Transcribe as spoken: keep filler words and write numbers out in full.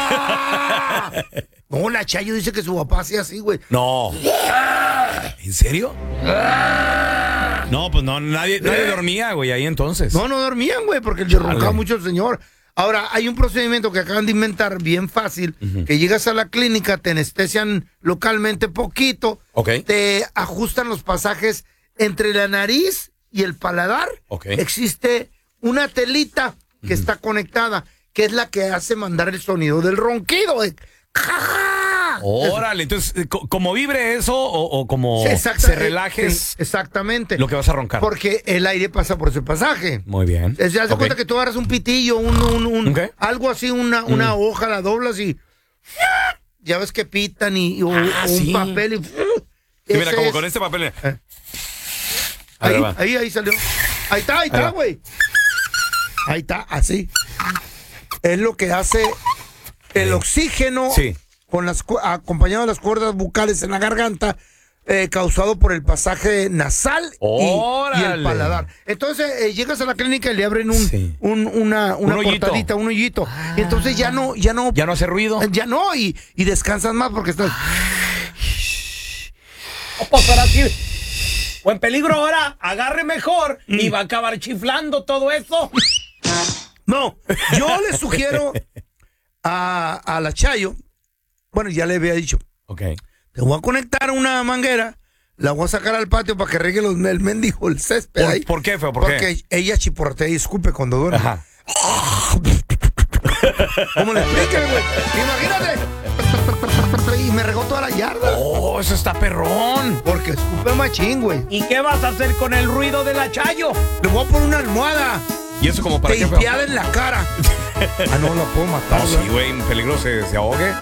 No, la Chayo dice que su papá hacía así, güey. No. ¿En serio? No, pues no, nadie, nadie dormía, güey, ahí entonces. No, no dormían, güey, porque le roncaba mucho el señor. Ahora, hay un procedimiento que acaban de inventar bien fácil, uh-huh. que llegas a la clínica, te anestesian localmente poquito, okay. te ajustan los pasajes entre la nariz y el paladar. Okay. Existe una telita que uh-huh. está conectada, que es la que hace mandar el sonido del ronquido. De... Órale, entonces, como vibre eso o, o como sí, se relaje sí, exactamente lo que vas a roncar. Porque el aire pasa por ese pasaje. Muy bien. Se hace okay. cuenta que tú agarras un pitillo, un, un, un okay. algo así, una, una mm. hoja, la doblas y ya ves que pitan y, o, ah, o sí. un papel y... Sí, mira, como es... con este papel. Eh. Ahí, ahí, ahí, ahí salió. Ahí está, ahí está, güey. Ahí está, así. Es lo que hace el oxígeno... Sí. Con las, acompañado de las cuerdas bucales en la garganta, eh, causado por el pasaje nasal y, y el paladar. Entonces eh, llegas a la clínica y le abren un, sí. un una, una un cortadita, un hoyito. Ah. Y entonces ya no, ya no, ya no hace ruido. Ya no, y, y descansas más porque estás. Oh, pues ahora sí. O en peligro ahora, agarre mejor mm. y va a acabar chiflando todo eso. No, yo le sugiero a, a la Chayo. Bueno, ya le había dicho. Ok. Te voy a conectar una manguera, la voy a sacar al patio para que regue los, el mendigo, el césped ¿Por, ahí. ¿Por qué, feo? ¿Por Porque qué? ella chiportea y escupe cuando duerme. Ajá. ¿Cómo le expliques, güey? Imagínate. Y me regó toda la yarda. Oh, eso está perrón. Porque escupe machín, güey. ¿Y qué vas a hacer con el ruido de la Chayo? Le voy a poner una almohada. ¿Y eso como para qué, feo? Teipeada en la cara. Ah, no, la puedo matar. No, sí, güey, en peligro se, se ahogue.